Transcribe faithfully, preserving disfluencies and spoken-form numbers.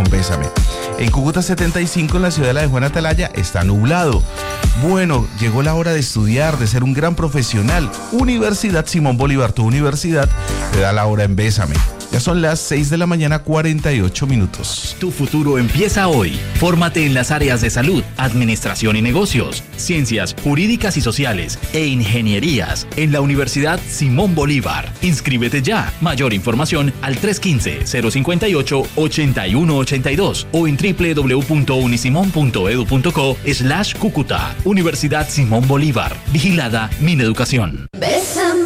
con Bésame. En Cúcuta setenta y cinco, en la ciudadela de Juan Atalaya, está nublado. Bueno, llegó la hora de estudiar, de ser un gran profesional. Universidad Simón Bolívar, tu universidad, te da la hora en Bésame. Ya son las seis de la mañana, cuarenta y ocho minutos. Tu futuro empieza hoy. Fórmate en las áreas de salud, administración y negocios, ciencias jurídicas y sociales e ingenierías en la Universidad Simón Bolívar. Inscríbete ya. Mayor información al tres uno cinco, cero cinco ocho, ocho uno ocho dos o en doble u doble u doble u punto unisimón punto edu punto co slash Cúcuta. Universidad Simón Bolívar. Vigilada Mineducación. Bésame.